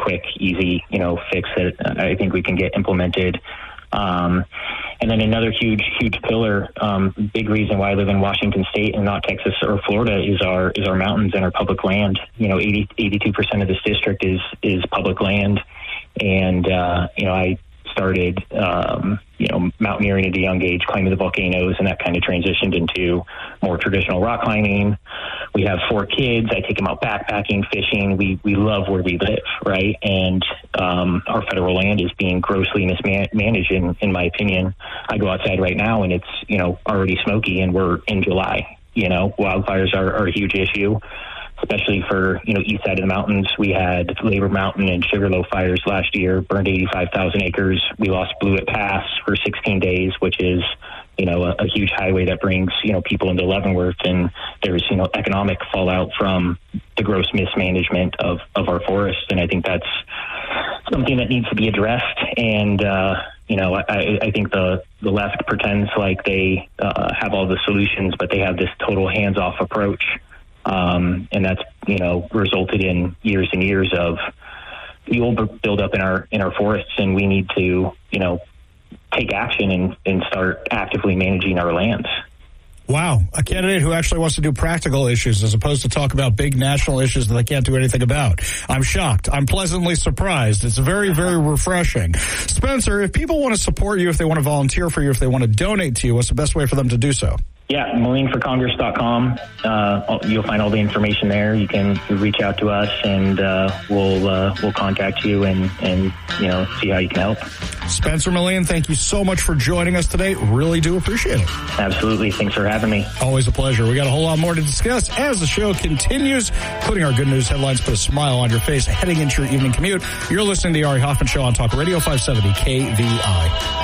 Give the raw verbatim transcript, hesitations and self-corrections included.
quick, easy, you know, fix that I think we can get implemented. Um, and then another huge, huge pillar, um, big reason why I live in Washington State and not Texas or Florida is our is our mountains and our public land. You know, eighty, eighty-two percent of this district is is public land, and uh, you know, I started um, you know mountaineering at a young age, climbing the volcanoes, and that kind of transitioned into more traditional rock climbing. We have four kids. I take them out backpacking, fishing. We we love where we live, right? And um, our federal land is being grossly mismanaged, in, in my opinion. I go outside right now, and it's you know already smoky, and we're in July. You know, wildfires are, are a huge issue, especially for you know east side of the mountains. We had Labor Mountain and Sugarloaf fires last year, burned eighty-five thousand acres. We lost Blewett Pass for sixteen days, which is you know, a, a huge highway that brings, you know, people into Leavenworth, and there's, you know, economic fallout from the gross mismanagement of, of our forests. And I think that's something that needs to be addressed. And, uh, you know, I, I think the, the left pretends like they uh, have all the solutions, but they have this total hands-off approach. Um, and that's, you know, resulted in years and years of fuel buildup in our, in our forests. And we need to, you know, take action and, and start actively managing our lands. Wow. A candidate who actually wants to do practical issues as opposed to talk about big national issues that they can't do anything about. I'm shocked. I'm pleasantly surprised. It's very, very refreshing. Spencer, if people want to support you, if they want to volunteer for you, if they want to donate to you, what's the best way for them to do so? Yeah, moline for congress dot com. Uh, you'll find all the information there. You can reach out to us, and uh, we'll uh, we'll contact you and, and you know see how you can help. Spencer Moline, thank you so much for joining us today. Really do appreciate it. Absolutely. Thanks for having me. Always a pleasure. We got a whole lot more to discuss as the show continues. Putting our good news headlines, put a smile on your face, heading into your evening commute. You're listening to the Ari Hoffman Show on Talk Radio five seventy K V I.